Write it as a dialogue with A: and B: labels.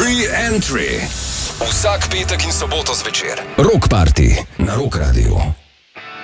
A: Re-entry. Vsak petek in soboto zvečer. Rock Party na Rock Radio.